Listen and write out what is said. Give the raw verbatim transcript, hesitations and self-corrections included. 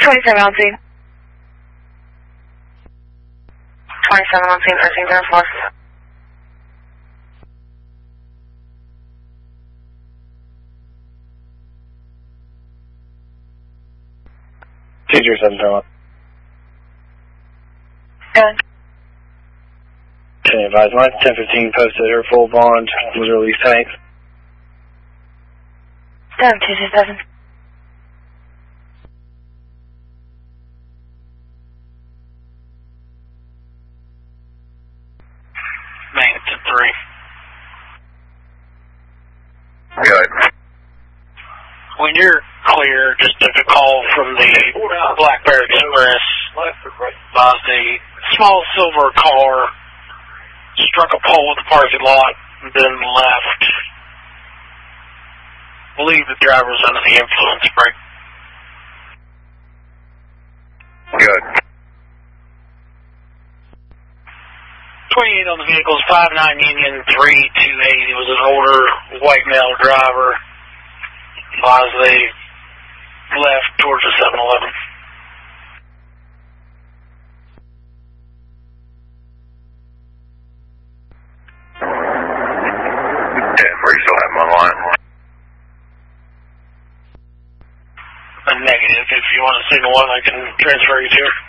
twenty-seven on scene. twenty-seven on scene, first thing floor. Teacher seven seven. Good. Can you advise my ten fifteen posted her full bond was released thanks? Done, two two seven. Maintenance at three. Good. When you're clear, just took a call from the Black Bear Express. About a small silver car struck a pole at the parking lot and then left. I believe the driver was under the influence brake. Good. twenty-eight on the vehicles, five nine Union three two eight. It was an older white male driver as they left towards the seven eleven. Denver, you still have my line? A negative. If you want to signal one, I can transfer you to her.